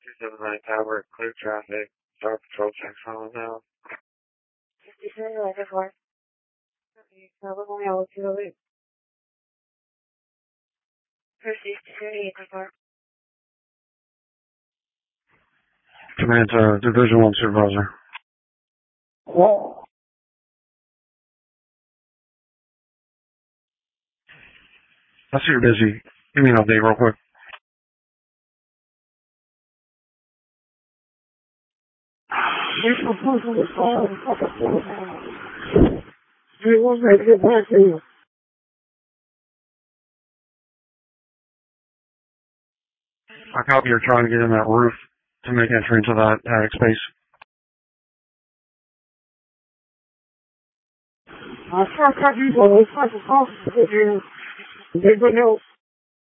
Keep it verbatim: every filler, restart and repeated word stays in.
two seven nine Tower, clear traffic, Star Patrol checks on now. fifty-seven, like a four. Probably all to the loop. Proceed to eight four. Command, uh, Division one Supervisor. Whoa. I see you're busy. Give me an update real quick. You're supposed to be following fucking You want me to get back to you. I copy you're trying to get in that roof to make entry into that attic space. I can't cut you for those fucking calls to get here. They would know.